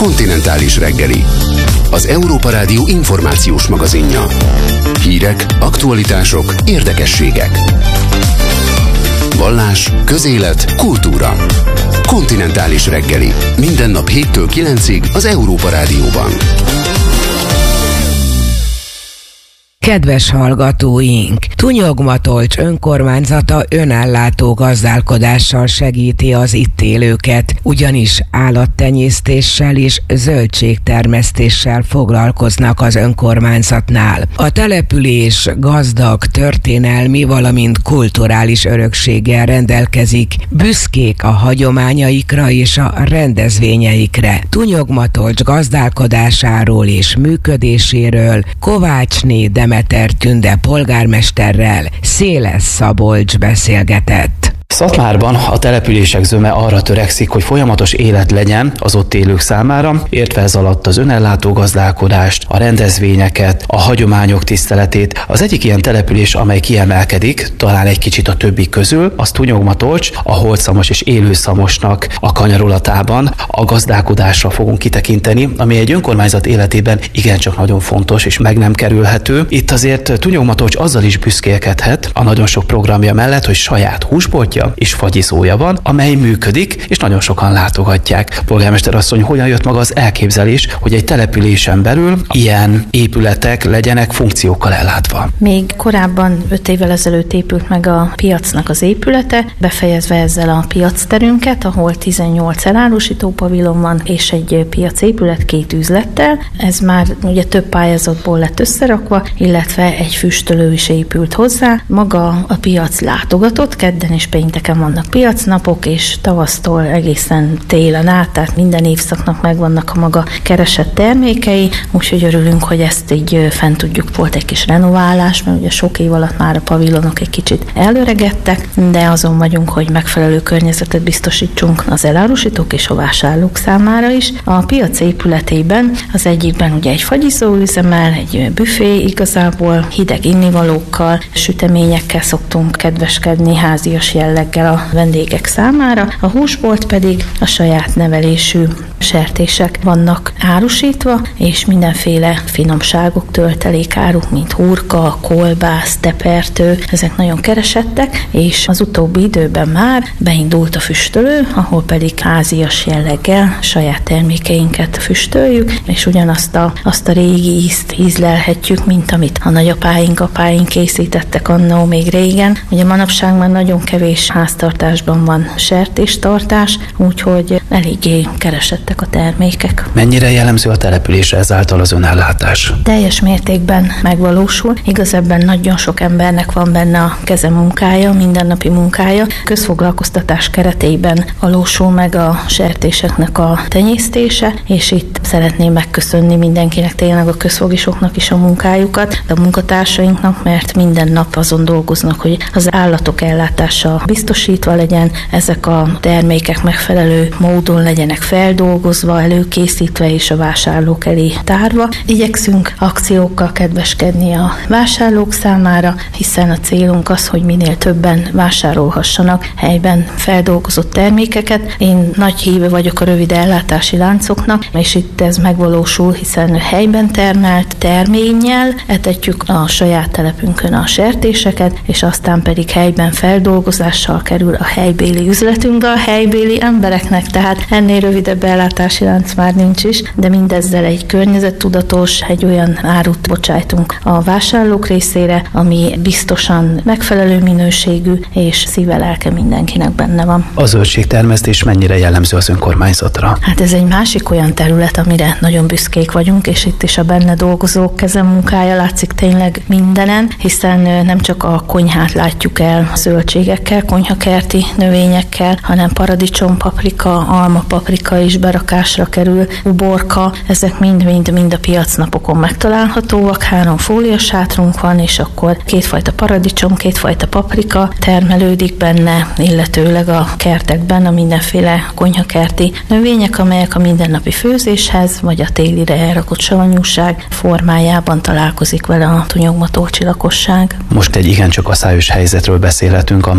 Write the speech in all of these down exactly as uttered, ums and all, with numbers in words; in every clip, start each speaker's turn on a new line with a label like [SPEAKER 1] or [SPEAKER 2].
[SPEAKER 1] Kontinentális reggeli. Az Európa Rádió információs magazinja. Hírek, aktualitások, érdekességek. Vallás, közélet, kultúra. Kontinentális reggeli. Minden nap héttől kilencig az Európa Rádióban.
[SPEAKER 2] Kedves hallgatóink! Tunyogmatolcs önkormányzata önellátó gazdálkodással segíti az itt élőket, ugyanis állattenyésztéssel és zöldségtermesztéssel foglalkoznak az önkormányzatnál. A település gazdag történelmi, valamint kulturális örökséggel rendelkezik, büszkék a hagyományaikra és a rendezvényeikre. Tunyogmatolcs gazdálkodásáról és működéséről Kovácsné Demeter Tünde polgármesterrel Széles Szabolcs beszélgetett.
[SPEAKER 3] Szatmárban a települések zöme arra törekszik, hogy folyamatos élet legyen az ott élők számára, értve ez alatt az önellátó gazdálkodást, a rendezvényeket, a hagyományok tiszteletét. Az egyik ilyen település, amely kiemelkedik, talán egy kicsit a többi közül, az Tunyogmatolcs, a holdszamos és élőszamosnak a kanyarulatában. A gazdálkodásra fogunk kitekinteni, ami egy önkormányzat életében igencsak nagyon fontos és meg nem kerülhető. Itt azért Tunyogmatolcs azzal is büszkélkedhet a nagyon sok programja mellett, hogy saját húsboltja és fagyizója van, amely működik, és nagyon sokan látogatják. Polgármester asszony, hogyan jött maga az elképzelés, hogy egy településen belül ilyen épületek legyenek funkciókkal ellátva?
[SPEAKER 4] Még korábban öt évvel ezelőtt épült meg a piacnak az épülete, befejezve ezzel a piacterünket, ahol tizennyolc elárusító pavilon van, és egy piacépület két üzlettel. Ez már ugye több pályázatból lett összerakva, illetve egy füstölő is épült hozzá. Maga a piac látogatott, kedden és pénteken vannak piacnapok, és tavasztól egészen télen át, tehát minden évszaknak megvannak a maga keresett termékei, úgyhogy örülünk, hogy ezt így fent tudjuk. Volt egy kis renoválás, mert ugye sok év alatt már a pavilonok egy kicsit előregettek, de azon vagyunk, hogy megfelelő környezetet biztosítsunk az elárusítók és a vásárlók számára is. A piac épületében az egyikben ugye egy fagyizó üzemel, egy büfé, igazából hideg innivalókkal, süteményekkel szoktunk kedveskedni, házias jelleggel a vendégek számára. A húsbolt pedig a saját nevelésű sertések vannak árusítva, és mindenféle finomságok, töltelékáruk, mint hurka, kolbász, tepertő, ezek nagyon keresettek, és az utóbbi időben már beindult a füstölő, ahol pedig házias jelleggel saját termékeinket füstöljük, és ugyanazt a, azt a régi ízt ízlelhetjük, mint amit a nagyapáink, apáink készítettek annó még régen. Ugye manapság már nagyon kevés háztartásban van sertéstartás, úgyhogy eléggé keresettek a termékek.
[SPEAKER 3] Mennyire jellemző a településre ezáltal az önellátás?
[SPEAKER 4] Teljes mértékben megvalósul. Igaz, ebben nagyon sok embernek van benne a keze munkája, mindennapi munkája. Közfoglalkoztatás keretében valósul meg a sertéseknek a tenyésztése, és itt szeretném megköszönni mindenkinek, tényleg a közfogisoknak is a munkájukat, a munkatársainknak, mert minden nap azon dolgoznak, hogy az állatok ellátása biztosítva legyen, ezek a termékek megfelelő módon legyenek feldolgozva, előkészítve és a vásárlók elé tárva. Igyekszünk akciókkal kedveskedni a vásárlók számára, hiszen a célunk az, hogy minél többen vásárolhassanak helyben feldolgozott termékeket. Én nagy híve vagyok a rövid ellátási láncoknak, és itt ez megvalósul, hiszen helyben termelt terménnyel etetjük a saját telepünkön a sertéseket, és aztán pedig helyben feldolgozással kerül a helybéli üzletünkbe a helybéli embereknek, tehát ennél rövidebb ellátási lánc már nincs is, de mindezzel egy környezettudatos, egy olyan árut bocsájtunk a vásárlók részére, ami biztosan megfelelő minőségű, és szíve lelke mindenkinek benne van.
[SPEAKER 3] A zöldségtermesztés mennyire jellemző az önkormányzatra?
[SPEAKER 4] Hát ez egy másik olyan terület, amire nagyon büszkék vagyunk, és itt is a benne dolgozók kezemunkája látszik tényleg mindenen, hiszen nem csak a konyhát látjuk el zöldségekkel, konyhakerti növényekkel, hanem paradicsom, paprika, alma, paprika is berakásra kerül, uborka, ezek mind-mind-mind a piacnapokon megtalálhatóak. Három fóliasátrunk van, és akkor kétfajta paradicsom, kétfajta paprika termelődik benne, illetőleg a kertekben a mindenféle konyhakerti növények, amelyek a mindennapi főzéshez, vagy a télire elrakott savanyúság formájában találkozik vele a tunyogmatolcsi lakosság.
[SPEAKER 3] Most egy igencsak aszályos helyzetről beszélhetünk, amely nyilván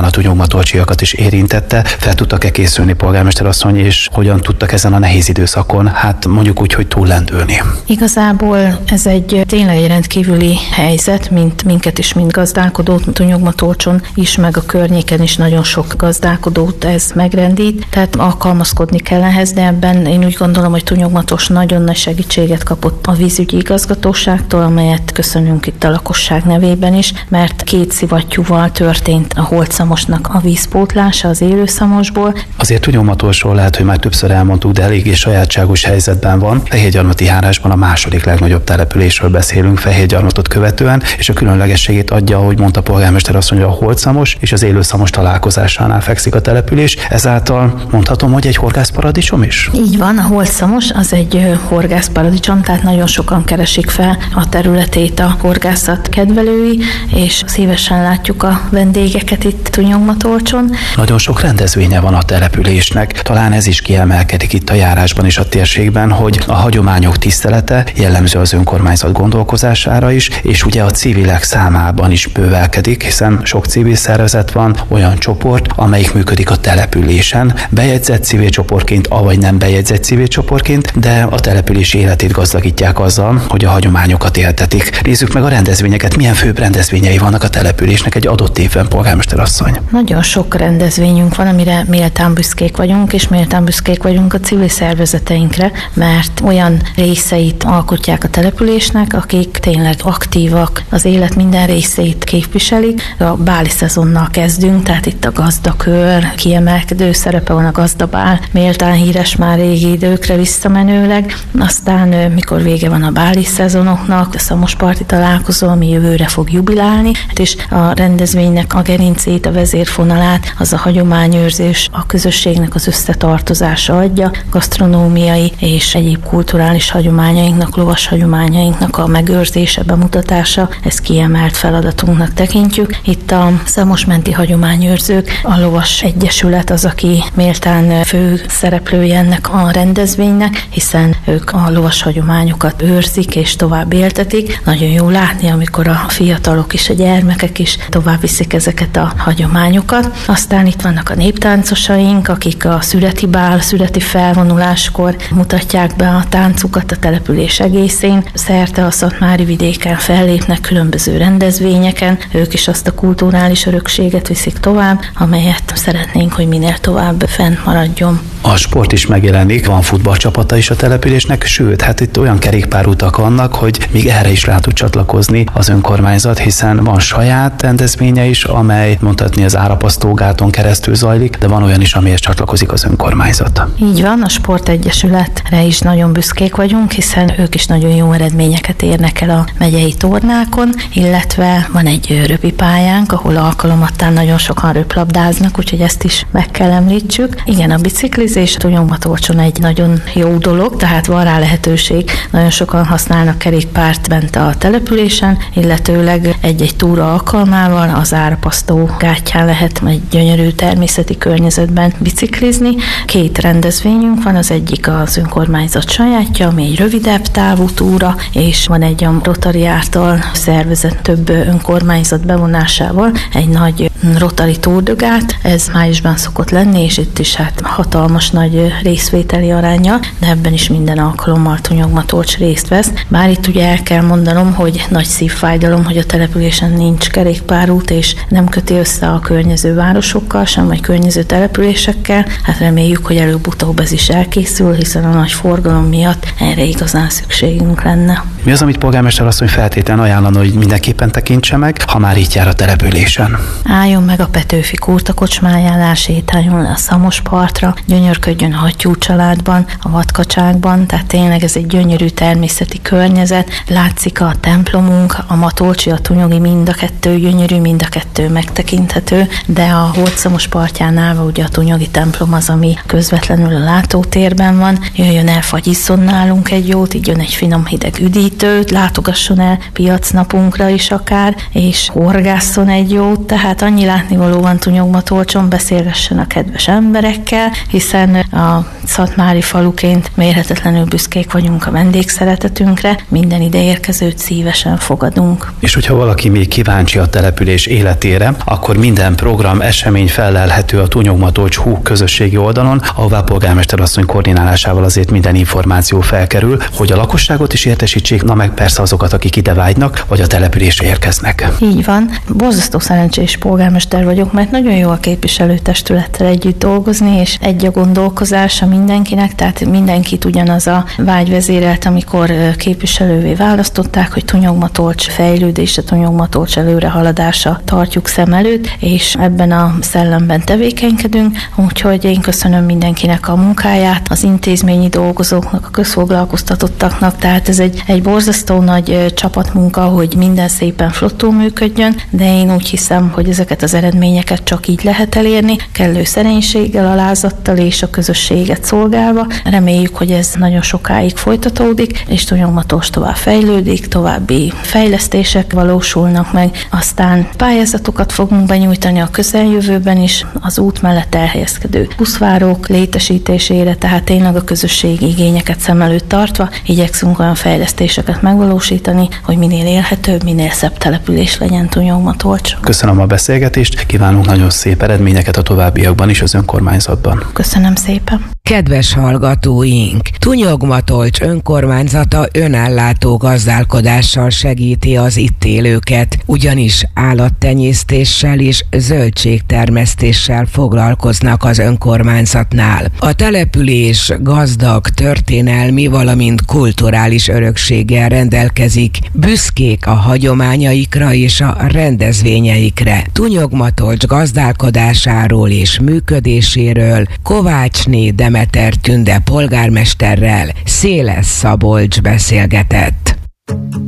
[SPEAKER 3] nyilván a tunyogmatolcsiakat is érintette. Fel tudtak-e készülni, polgármester asszony, és hogyan tudtak ezen a nehéz időszakon, hát mondjuk úgy, hogy túllendülni?
[SPEAKER 4] Igazából ez egy tényleg egy rendkívüli helyzet, mint minket is, mint gazdálkodót, Tunyogmatolcson is, meg a környéken is nagyon sok gazdálkodót ez megrendít, tehát alkalmazkodni kell ehhez, de ebben én úgy gondolom, hogy Tunyogmatos nagyon nagy segítséget kapott a vízügyi igazgatóságtól, amelyet köszönünk itt a lakosság nevében is, mert két szivattyúval történt a Holtszamosnak a vízpótlása az élőszamosból.
[SPEAKER 3] Azért Tunyogmatolcsról lehet, hogy már többször elmondtuk, de eléggé sajátságos helyzetben van. Fehérgyarmati járásban a második legnagyobb településről beszélünk Fehérgyarmatot követően, és a különlegességét adja, ahogy mondta polgármester asszony, hogy a Holtszamos és az élőszamos találkozásánál fekszik a település. Ezáltal mondhatom, hogy egy horgászparadicsom is?
[SPEAKER 4] Így van, a Holtszamos az egy horgászparadicsom, tehát nagyon sokan keresik fel a területét a horgászat kedvelői, és szívesen látjuk a vendégeket itt Tunyogmatolcson.
[SPEAKER 3] Nagyon sok rendezvénye van a településnek. Talán ez is kiemelkedik itt a járásban és a térségben, hogy a hagyományok tisztelete jellemző az önkormányzat gondolkozására is, és ugye a civilek számában is bővelkedik, hiszen sok civil szervezet van, olyan csoport, amelyik működik a településen, bejegyzett civil csoportként, avagy nem bejegyzett civil csoportként, de a település életét gazdagítják azzal, hogy a hagyományokat éltetik. Nézzük meg a rendezvényeket, milyen főbb rendezvényei vannak a településnek egy adott évben, polgármester asszony.
[SPEAKER 4] Nagyon sok rendezvényünk van, amire méltán büszkék vagyunk, és méltán büszkék vagyunk a civil szervezeteinkre, mert olyan részeit alkotják a településnek, akik tényleg aktívak, az élet minden részét képviselik. A báli szezonnal kezdünk, tehát itt a gazdakör, kiemelkedő szerepe van a gazdabál, méltán híres már régi időkre visszamenőleg. Aztán, mikor vége van a báli szezonoknak, a szamosparti találkozó, ami jövőre fog jubilálni, és a rendezvénynek a gerincét, a vezérfonalát, az a hagyományőrzés, a közösségnek az összetartozása adja, gasztronómiai és egyéb kulturális hagyományainknak, lovas hagyományainknak a megőrzése, bemutatása, ezt kiemelt feladatunknak tekintjük. Itt a Szamosmenti Hagyományőrzők, a Lovas Egyesület az, aki méltán fő szereplője ennek a rendezvénynek, hiszen ők a lovas hagyományokat őrzik és tovább éltetik. Nagyon jó látni, amikor a fiatalok és a gyermekek is tovább viszik ezeket a hagyományokat. Aztán itt vannak a néptáncosaink, akik a szüreti bál, szüreti felvonuláskor mutatják be a táncukat a település egészén. Szerte a szatmári vidéken fellépnek különböző rendezvényeken, ők is azt a kulturális örökséget viszik tovább, amelyet szeretnénk, hogy minél tovább fent maradjon.
[SPEAKER 3] A sport is megjelenik, van futballcsapata is a településnek, sőt, hát itt olyan kerékpárutak vannak, hogy még erre is rá tud csatlakozni az önkormányzat, hiszen van saját rendezvénye is, amely mondhatni az Árapasztógáton keresztül zajlik, de van olyan is, amihez csatlakozik az önkormányzat.
[SPEAKER 4] Így van, a Sportegyesületre is nagyon büszkék vagyunk, hiszen ők is nagyon jó eredményeket érnek el a megyei tornákon, illetve van egy röpipályánk, ahol alkalomattán nagyon sokan röplabdáznak, úgyhogy ezt is meg kell említsük. Igen, a biciklizés Tunyogmatolcson egy nagyon jó dolog, tehát van rá lehetőség. Nagyon sokan használnak kerékpárt bent a településen, illetőleg egy-egy túra alkalmával az Árapasztó gátján lehet egy gyönyörű természeti környezetben biciklizni. Két rendezvényünk van, az egyik az önkormányzat sajátja, ami egy rövidebb távú túra, és van egy a Rotary által szervezett több önkormányzat bevonásával egy nagy Rotary Tour de Gát. Ez májusban szokott lenni, és itt is hát hatalmas nagy részvételi aránya, de ebben is minden alkalommal Tunyogmatolcs részt vesz. Bár itt ugye el kell mondanom, hogy nagy szívfájdalom, hogy a településen nincs kerékpárút, és nem köti össze a környező városokkal sem, vagy környező településekkel. Hát reméljük, hogy előbb-utóbb ez is elkészül, hiszen a nagy forgalom miatt erre igazán szükségünk lenne.
[SPEAKER 3] Mi az, amit polgármester asszony feltétlen ajánlana, hogy mindenképpen tekintse meg, ha már itt jár a településen?
[SPEAKER 4] Álljon meg a Petőfi Kurta kocsmájánál, sétáljon le a Szamospartra, gyönyörködjön a Hattyú családban, a Vadkacsákban, tehát tényleg ez egy gyönyörű természeti környezet. Látszik a templomunk, a Matolcsi, a Tunyogi, mind a kettő gyönyörű, mind a kettő megtekinthető, de a Holtszamos partján állva ugye a Tunyogi templom az, ami közvetlenül a látótérben van. Jöjjön el, fagyisszon nálunk egy jót, így jön egy finom hideg üdítőt, látogasson el piacnapunkra is akár, és horgásszon egy jót, tehát annyi látnivaló van Tunyogmatolcson, beszélgessen a kedves emberekkel, hiszen a szatmári faluként mérhetetlenül büszkék vagyunk a vendégszeretetünkre, minden ideérkezőt szívesen fogadunk.
[SPEAKER 3] És hogyha valaki még kíváncsi a település életére, akkor minden minden program, esemény fellelhető a Túnyogmatolcs hú közösségi oldalon, ahová polgármester asszony koordinálásával azért minden információ felkerül, hogy a lakosságot is értesítsék, na meg persze azokat, akik ide vágynak, vagy a településre érkeznek.
[SPEAKER 4] Így van. Borzasztó szerencsés polgármester vagyok, mert nagyon jó a képviselőtestülettel együtt dolgozni, és egy a gondolkozása mindenkinek, tehát mindenkit ugyanaz a vágy vezérelt, amikor képviselővé választották, hogy Túnyogmatolcs fejlődése, Túnyogmatolcs előrehaladása tartjuk szem előtt, és ebben a szellemben tevékenykedünk, úgyhogy én köszönöm mindenkinek a munkáját, az intézményi dolgozóknak, a közfoglalkoztatottaknak, tehát ez egy, egy borzasztó nagy csapatmunka, hogy minden szépen flottul működjön, de én úgy hiszem, hogy ezeket az eredményeket csak így lehet elérni, kellő szerénységgel, alázattal és a közösséget szolgálva. Reméljük, hogy ez nagyon sokáig folytatódik, és Túnyogmatolcs tovább fejlődik, további fejlesztések valósulnak meg, aztán pályázatokat fogunk benyújtani a közeljövőben is az út mellett elhelyezkedő buszvárók létesítésére, tehát tényleg a közösségi igényeket szem előtt tartva igyekszünk olyan fejlesztéseket megvalósítani, hogy minél élhetőbb, minél szebb település legyen Túnyogmatolcs.
[SPEAKER 3] Köszönöm a beszélgetést, kívánunk nagyon szép eredményeket a továbbiakban is az önkormányzatban.
[SPEAKER 4] Köszönöm szépen.
[SPEAKER 2] Kedves hallgatóink! Túnyogmatolcs önkormányzata önellátó gazdálkodással segíti az itt élőket, ugyanis állattenyésztéssel és zöldségtermesztéssel foglalkoznak az önkormányzatnál. A település gazdag történelmi, valamint kulturális örökséggel rendelkezik, büszkék a hagyományaikra és a rendezvényeikre. Túnyogmatolcs gazdálkodásáról és működéséről Kovácsné Demeter Tünde polgármesterrel Széles Szabolcs beszélgetett.